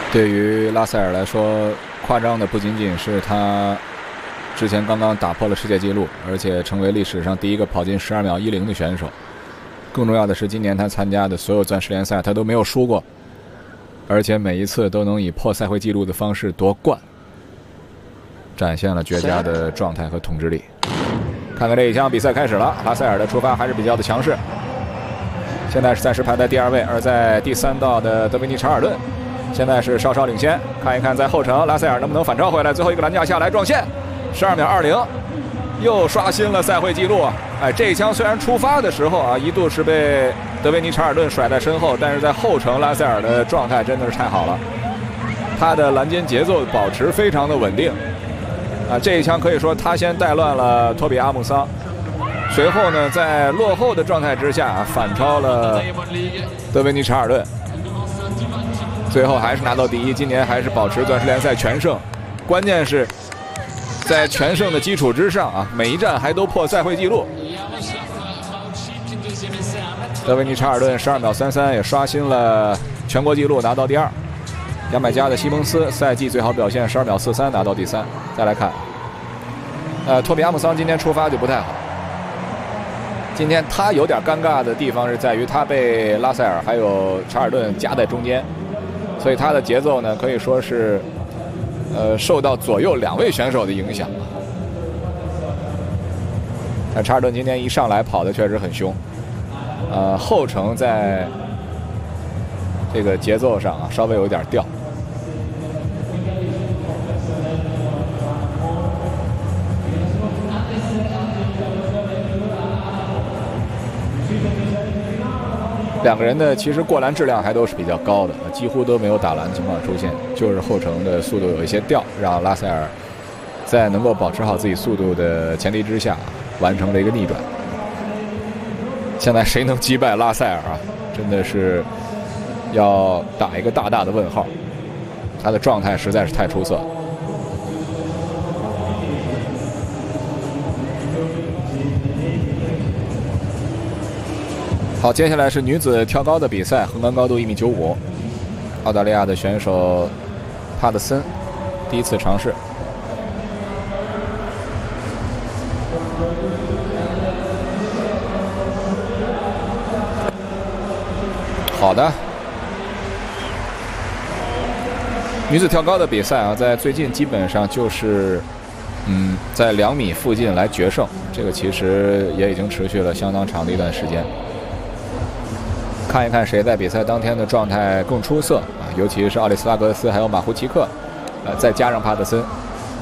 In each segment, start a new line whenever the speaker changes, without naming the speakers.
对于拉塞尔来说，夸张的不仅仅是他之前刚刚打破了世界纪录，而且成为历史上第一个跑进12秒10的选手。更重要的是，今年他参加的所有钻石联赛他都没有输过，而且每一次都能以破赛会纪录的方式夺冠，展现了绝佳的状态和统治力。看看这一枪，比赛开始了，拉塞尔的出发还是比较的强势，现在是暂时排在第2位，而在第3道的德维尼·查尔顿现在是稍稍领先。看一看在后程拉塞尔能不能反超回来，最后一个栏架下来撞线，12秒20，又刷新了赛会纪录。哎，这一枪虽然出发的时候啊，一度是被德维尼·查尔顿甩在身后，但是在后程拉塞尔的状态真的是太好了，他的拦截节奏保持非常的稳定啊。这一枪可以说他先带乱了托比·阿姆桑，随后呢在落后的状态之下反超了德维尼·查尔顿，最后还是拿到第1，今年还是保持钻石联赛全胜。关键是在全胜的基础之上啊，每一站还都破赛会纪录。德维尼·查尔顿12秒33也刷新了全国纪录，拿到第2。牙买加的西蒙斯赛季最好表现12秒43，拿到第3。再来看，托比·阿姆桑今天出发就不太好。今天他有点尴尬的地方是在于他被拉塞尔还有查尔顿夹在中间，所以他的节奏呢可以说是受到左右2位选手的影响。但查尔顿今天一上来跑的确实很凶，后程在这个节奏上啊稍微有点掉。两个人的其实过篮质量还都是比较高的，几乎都没有打篮情况出现，就是后程的速度有一些掉，让拉塞尔在能够保持好自己速度的前提之下，完成了一个逆转。现在谁能击败拉塞尔啊？真的是要打一个大大的问号，他的状态实在是太出色了。好，接下来是女子跳高的比赛，横杆高度1.95米，澳大利亚的选手帕特森第一次尝试。好的，女子跳高的比赛啊，在最近基本上就是在2米附近来决胜，这个其实也已经持续了相当长的一段时间。看一看谁在比赛当天的状态更出色啊，尤其是奥利斯拉格斯还有马胡奇克，再加上帕特森，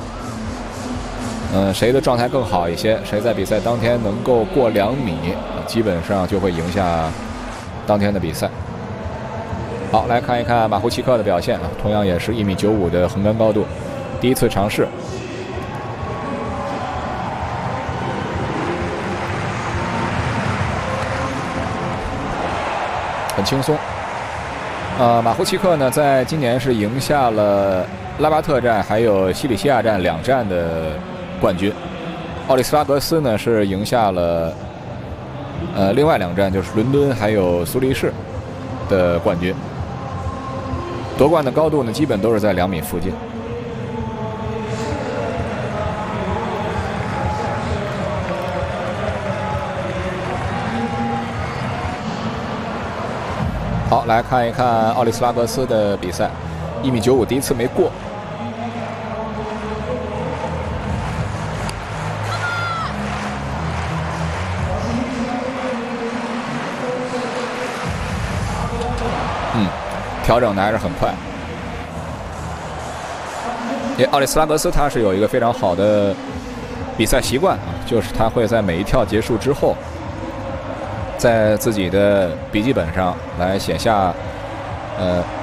谁的状态更好一些，谁在比赛当天能够过2米，基本上就会赢下当天的比赛。好，来看一看马胡奇克的表现啊，同样也是1.95米的横杆高度，第一次尝试。很轻松，马胡奇克呢，在今年是赢下了拉巴特站还有西里西亚站2站的冠军，奥利斯拉格斯呢是赢下了另外2站，就是伦敦还有苏黎世的冠军，夺冠的高度呢基本都是在2米附近。好，来看一看奥利斯拉格斯的比赛，1.95米第一次没过。调整的还是很快。奥利斯拉格斯他是有一个非常好的比赛习惯啊，就是他会在每一跳结束之后，在自己的笔记本上来写下